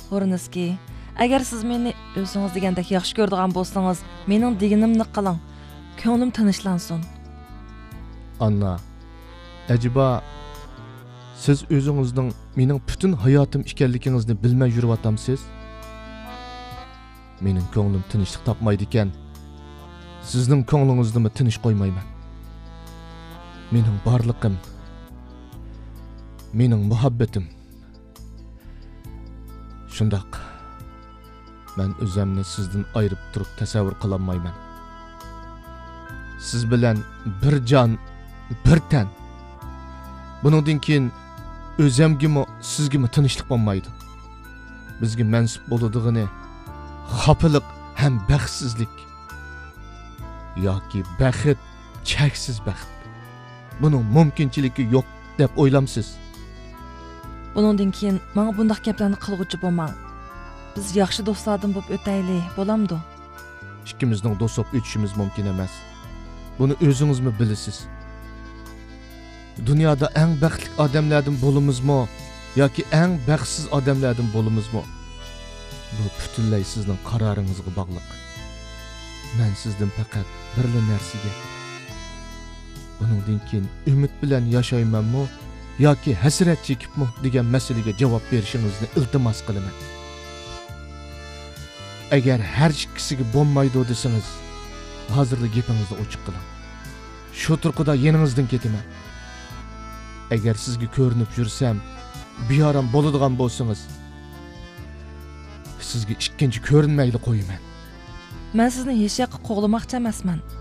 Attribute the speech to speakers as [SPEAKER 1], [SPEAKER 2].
[SPEAKER 1] O'rniski, agar siz meni o'zingiz degandek yaxshi ko'radigan bo'lsangiz, mening deganimni qiling. Ko'nglim tinchlansin.
[SPEAKER 2] Anna, acaba siz o'zingizning mening butun hayotim ekanligingizni bilmay yuryotamsiz? Mening ko'nglim tinchlik topmaydi ekan. Sizning ko'nglingizni tinch qo'ymayman. Mening barligim, mening muhabbatim. Shundoq. Men o'zimni sizdan ayirib turib tasavvur qila olmayman. Siz bilan bir jon, bir tan. Buningdan keyin o'zimgimi, sizgimi tinchlik bo'lmaydi. Bizga mansub bo'ladigini xafalık ham baxtsizlik yoki baxt, cheksiz baxt. Buning mumkinchiligi yo'q deb o'ylamsiz.
[SPEAKER 1] Buningdan keyin menga bunday gaplarni qilg'uchi bo'lmang. Biz yaxshi do'stlardan bo'lib o'taylik, bo'lamdi?
[SPEAKER 2] Ikkimizning do'st bo'lib o'tishimiz mumkin emas. Buni o'zingizmi bilasiz? Dunyoda eng baxtli odamlardan bo'lamizmi yoki eng baxtsiz odamlardan bo'lamizmi? Bu butunlay sizning qaroringizga bog'liq. Men sizdan faqat bir narsaga, buningdan keyin umid bilan yashaymanmi yoki hasrat chekibmi degan masalaga javob berishingizni iltimos qilaman. Agar har ikkisiga bo'lmaydi desangiz, hozirda gapingizni ochiq qiling. Shu turqida yeningizdan ketaman. Agar sizga ko'rinib yursam, beorom bo'ladigan bo'lsangiz, sizga ikkinchi ko'rinmayli qo'yaman.
[SPEAKER 1] Men sizni hech yoqqa qo'g'lamoqchi emasman.